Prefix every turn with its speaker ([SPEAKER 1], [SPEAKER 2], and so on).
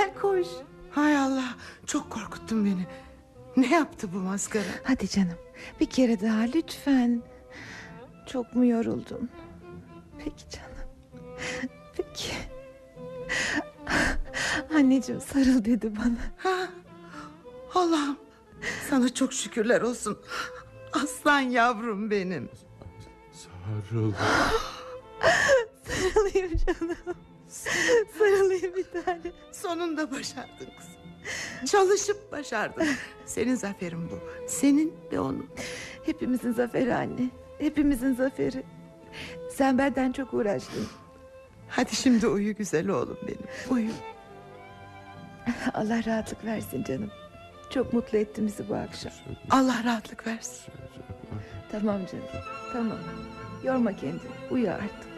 [SPEAKER 1] Gel koş.
[SPEAKER 2] Hay Allah, çok korkuttun beni. Ne yaptı bu maskara?
[SPEAKER 1] Hadi canım, bir kere daha lütfen. Çok mu yoruldun? Peki canım. Peki. Anneciğim sarıl dedi bana.
[SPEAKER 2] Ha, Allah'ım, sana çok şükürler olsun. Aslan yavrum benim.
[SPEAKER 3] Sarıl.
[SPEAKER 1] Sarılayım canım. Sarılayım bir tane.
[SPEAKER 2] Sonunda başardın kızım. Çalışıp başardın. Senin zaferin bu. Senin ve onun.
[SPEAKER 1] Hepimizin zaferi anne. Hepimizin zaferi. Sen benden çok uğraştın.
[SPEAKER 2] Hadi şimdi uyu güzel oğlum benim. Uyu.
[SPEAKER 1] Allah rahatlık versin canım. Çok mutlu ettin bizi bu akşam.
[SPEAKER 2] Allah rahatlık versin.
[SPEAKER 1] Tamam canım. Tamam. Yorma kendini. Uyu artık.